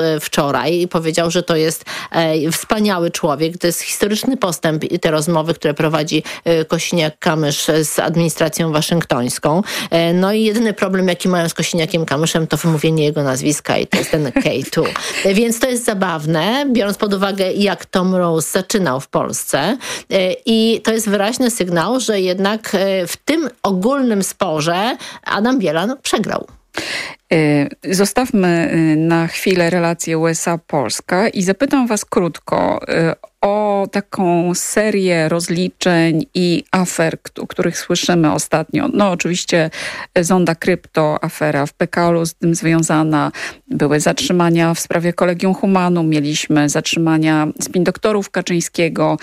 wczoraj i powiedział, że to jest wspaniały człowiek, to jest historyczny postęp i te rozmowy, które prowadzi Kosiniak-Kamysz z administracją waszyngtońską. No i jedyny problem, jaki mają z Kosiniakiem-Kamyszem, to wymówienie jego nazwiska i to jest ten K2. Więc to jest zabawne, biorąc pod uwagę, jak Tom Rose zaczynał w Polsce. I to jest wyraźny sygnał, że jednak w tym ogólnym sporze Adam Bielan przegrał. Zostawmy na chwilę relację USA-Polska i zapytam was krótko o taką serię rozliczeń i afer, o których słyszymy ostatnio. No oczywiście Zonda Krypto, afera w PKO z tym związana. Były zatrzymania w sprawie Collegium Humanum, mieliśmy zatrzymania spin-doktorów Kaczyńskiego.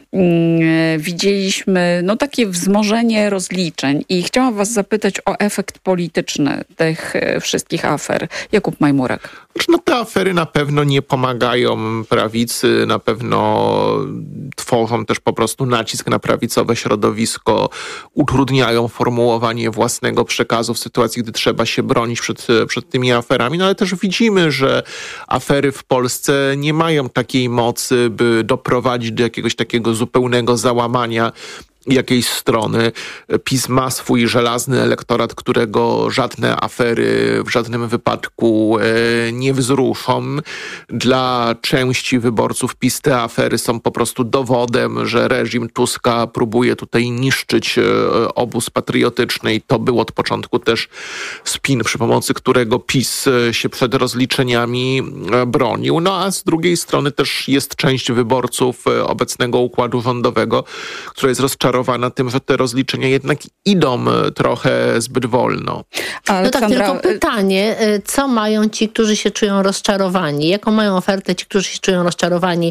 Widzieliśmy takie wzmożenie rozliczeń i chciałam was zapytać o efekt polityczny tych wszystkich afer. Jakub Majmurek. Te afery na pewno nie pomagają prawicy, na pewno tworzą też po prostu nacisk na prawicowe środowisko, utrudniają formułowanie własnego przekazu w sytuacji, gdy trzeba się bronić przed tymi aferami. No ale też widzimy, że afery w Polsce nie mają takiej mocy, by doprowadzić do jakiegoś takiego zupełnego załamania jakiejś strony. PiS ma swój żelazny elektorat, którego żadne afery w żadnym wypadku nie wzruszą. Dla części wyborców PiS te afery są po prostu dowodem, że reżim Tuska próbuje tutaj niszczyć obóz patriotyczny i to był od początku też spin, przy pomocy którego PiS się przed rozliczeniami bronił. No a z drugiej strony też jest część wyborców obecnego układu rządowego, która jest rozczarowana tym, że te rozliczenia jednak idą trochę zbyt wolno. Tylko pytanie, co mają ci, którzy się czują rozczarowani? Jaką mają ofertę ci, którzy się czują rozczarowani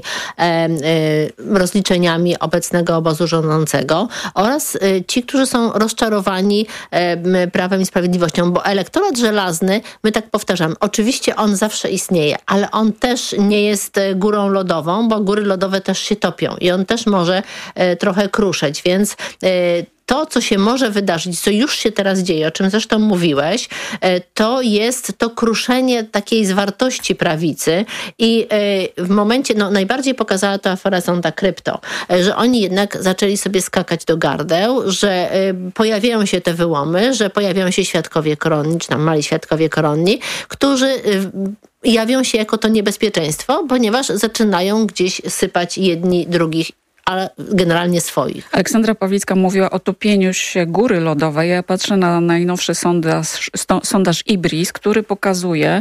rozliczeniami obecnego obozu rządzącego oraz ci, którzy są rozczarowani Prawem i Sprawiedliwością? Bo elektorat żelazny, my tak powtarzam, oczywiście on zawsze istnieje, ale on też nie jest górą lodową, bo góry lodowe też się topią i on też może trochę kruszeć, więc to, co się może wydarzyć, co już się teraz dzieje, o czym zresztą mówiłeś, to jest to kruszenie takiej zwartości prawicy i w momencie, najbardziej pokazała to afera Zonda Krypto, że oni jednak zaczęli sobie skakać do gardeł, że pojawiają się te wyłomy, że pojawiają się świadkowie koronni, czy tam mali świadkowie koronni, którzy jawią się jako to niebezpieczeństwo, ponieważ zaczynają gdzieś sypać jedni drugich, ale generalnie swoich. Aleksandra Pawlicka mówiła o topieniu się góry lodowej. Ja patrzę na najnowszy sondaż IBRIS, który pokazuje,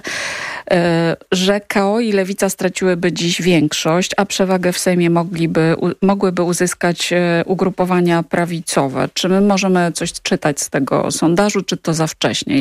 że KO i Lewica straciłyby dziś większość, a przewagę w Sejmie mogłyby uzyskać ugrupowania prawicowe. Czy my możemy coś czytać z tego sondażu, czy to za wcześnie?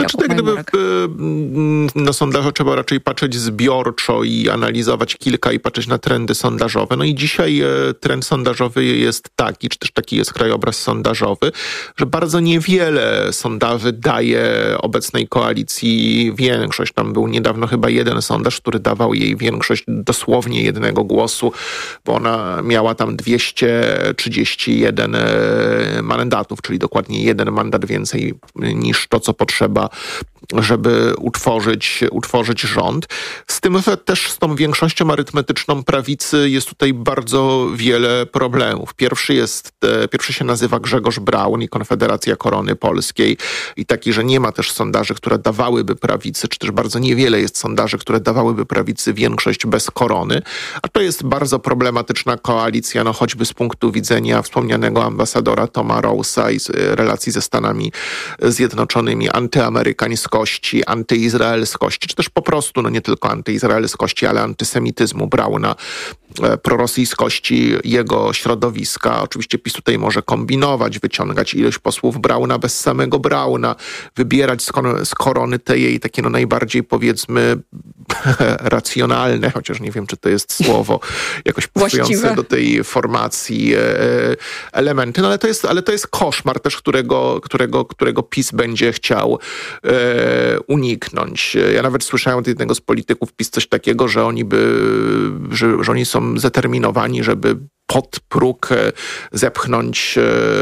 Na sondaże trzeba raczej patrzeć zbiorczo i analizować kilka i patrzeć na trendy sondażowe. No i dzisiaj trend sondażowy jest taki, czy też taki jest krajobraz sondażowy, że bardzo niewiele sondaży daje obecnej koalicji większość. Tam był niedawno chyba jeden sondaż, który dawał jej większość dosłownie jednego głosu, bo ona miała tam 231 mandatów, czyli dokładnie jeden mandat więcej niż to, co potrzeba, żeby utworzyć rząd. Z tym, że też z tą większością arytmetyczną prawicy jest tutaj bardzo wiele problemów. Pierwszy się nazywa Grzegorz Braun i Konfederacja Korony Polskiej i taki, że nie ma też sondaży, które dawałyby prawicy, czy też bardzo niewiele jest sondaży, które dawałyby prawicy większość bez korony, a to jest bardzo problematyczna koalicja, choćby z punktu widzenia wspomnianego ambasadora Toma Rose'a i z relacji ze Stanami Zjednoczonymi, antyamerykańskości, antyizraelskości, czy też po prostu, nie tylko antyizraelskości, ale antysemityzmu Brauna, prorosyjskości jego środowiska. Oczywiście PiS tutaj może kombinować, wyciągać ilość posłów Brauna bez samego Brauna, wybierać z korony te jej takie najbardziej, powiedzmy, racjonalne, chociaż nie wiem, czy to jest słowo jakoś pasujące do tej formacji elementy. Ale to jest koszmar też, którego PiS będzie chciał uniknąć. Ja nawet słyszałem od jednego z polityków PiS coś takiego, że oni są zdeterminowani, żeby pod próg zepchnąć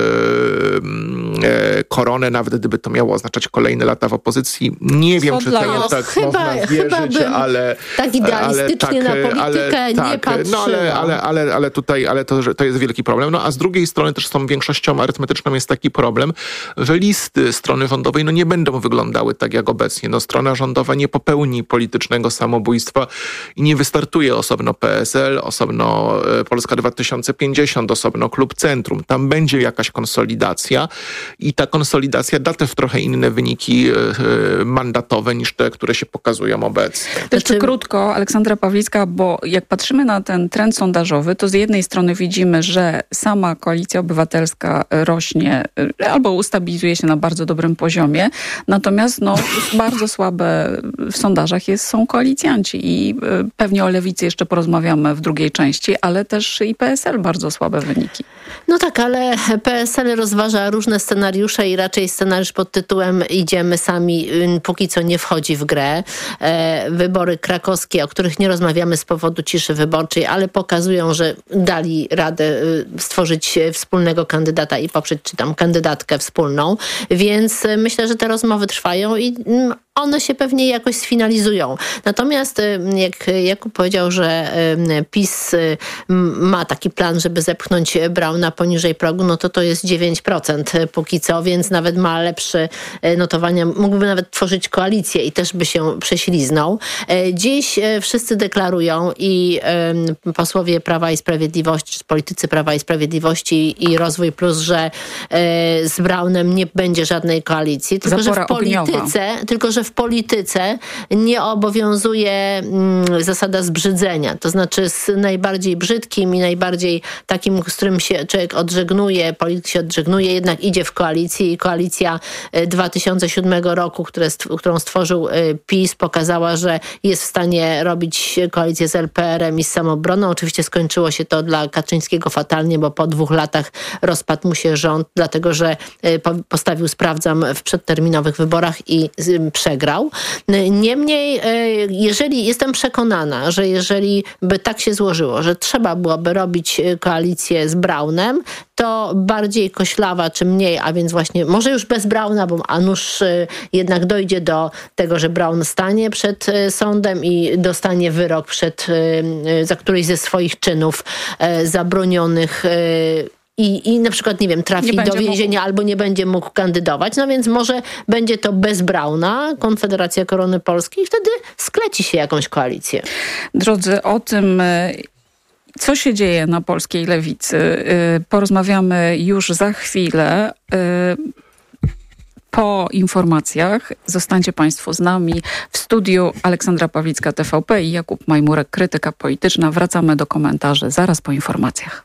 Koronę, nawet gdyby to miało oznaczać kolejne lata w opozycji. Nie wiem, czy tak można wierzyć, ale tak idealistycznie na politykę nie patrzyłam. Ale to jest wielki problem. No a z drugiej strony też z tą większością arytmetyczną jest taki problem, że listy strony rządowej nie będą wyglądały tak jak obecnie. Strona rządowa nie popełni politycznego samobójstwa i nie wystartuje osobno PSL, osobno Polska 2050, osobno Klub Centrum. Tam będzie jakaś konsolidacja i ta konsolidacja da też trochę inne wyniki mandatowe niż te, które się pokazują obecnie. Jeszcze krótko, Aleksandra Pawlicka, bo jak patrzymy na ten trend sondażowy, to z jednej strony widzimy, że sama Koalicja Obywatelska rośnie albo ustabilizuje się na bardzo dobrym poziomie, natomiast bardzo słabe w sondażach są koalicjanci i pewnie o Lewicy jeszcze porozmawiamy w drugiej części, ale też i PSL bardzo słabe wyniki. No tak, ale PSL rozważa różne scenariusze i raczej scenariusz pod tytułem idziemy sami, póki co nie wchodzi w grę. Wybory krakowskie, o których nie rozmawiamy z powodu ciszy wyborczej, ale pokazują, że dali radę stworzyć wspólnego kandydata i poprzeć czy tam kandydatkę wspólną, więc myślę, że te rozmowy trwają i one się pewnie jakoś sfinalizują. Natomiast jak Jakub powiedział, że PiS ma taki plan, żeby zepchnąć Brauna poniżej progu, to jest 9% póki co, więc nawet ma lepsze notowania. Mógłby nawet tworzyć koalicję i też by się prześliznął. Dziś wszyscy deklarują i posłowie Prawa i Sprawiedliwości, czy politycy Prawa i Sprawiedliwości i Rozwój Plus, że z Braunem nie będzie żadnej koalicji, tylko że w polityce nie obowiązuje zasada zbrzydzenia. To znaczy z najbardziej brzydkim i najbardziej takim, z którym się człowiek odżegnuje, polityk się odżegnuje, jednak idzie w koalicję i koalicja 2007 roku, którą stworzył PiS, pokazała, że jest w stanie robić koalicję z LPR-em i z Samobroną. Oczywiście skończyło się to dla Kaczyńskiego fatalnie, bo po 2 latach rozpadł mu się rząd, dlatego że postawił sprawdzam w przedterminowych wyborach i przegrał. Niemniej, jestem przekonana, że jeżeli by tak się złożyło, że trzeba byłoby robić koalicję z Braunem, to bardziej koślawa czy mniej, a więc właśnie może już bez Brauna, a nuż jednak dojdzie do tego, że Braun stanie przed sądem i dostanie wyrok za któryś ze swoich czynów zabronionych i na przykład, nie wiem, trafi do więzienia albo nie będzie mógł kandydować, więc może będzie to bez Brauna, Konfederacja Korony Polskiej i wtedy skleci się jakąś koalicję. Drodzy, o tym, co się dzieje na polskiej lewicy, porozmawiamy już za chwilę. Po informacjach zostańcie Państwo z nami w studiu. Aleksandra Pawlicka, TVP i Jakub Majmurek, Krytyka Polityczna. Wracamy do komentarzy zaraz po informacjach.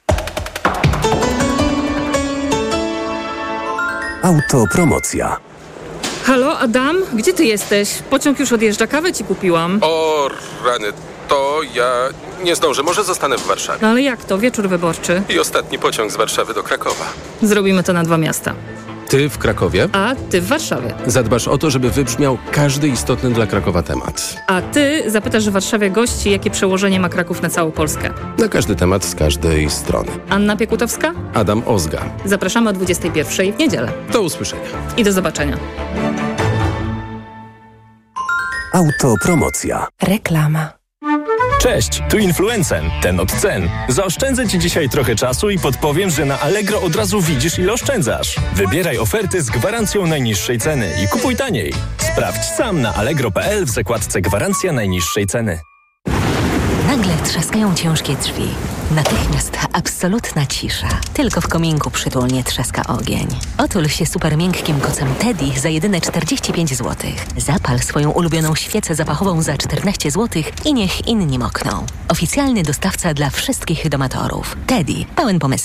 Autopromocja. Halo, Adam? Gdzie ty jesteś? Pociąg już odjeżdża, kawę ci kupiłam. O rany, to ja nie zdążę, może zostanę w Warszawie. No ale jak to? Wieczór wyborczy. I ostatni pociąg z Warszawy do Krakowa. Zrobimy to na 2 miasta. Ty w Krakowie? A ty w Warszawie. Zadbasz o to, żeby wybrzmiał każdy istotny dla Krakowa temat. A ty zapytasz w Warszawie gości, jakie przełożenie ma Kraków na całą Polskę. Na każdy temat z każdej strony. Anna Piekutowska? Adam Ozga. Zapraszamy o 21:00 w niedzielę. Do usłyszenia. I do zobaczenia. Autopromocja. Reklama. Cześć, tu Influencen, ten od cen. Zaoszczędzę Ci dzisiaj trochę czasu i podpowiem, że na Allegro od razu widzisz, ile oszczędzasz. Wybieraj oferty z gwarancją najniższej ceny i kupuj taniej. Sprawdź sam na allegro.pl w zakładce Gwarancja najniższej ceny. Nagle trzaskają ciężkie drzwi. Natychmiast absolutna cisza. Tylko w kominku przytulnie trzaska ogień. Otul się super miękkim kocem Teddy za jedyne 45 zł. Zapal swoją ulubioną świecę zapachową za 14 zł i niech inni mokną. Oficjalny dostawca dla wszystkich domatorów. Teddy. Pełen pomysłu.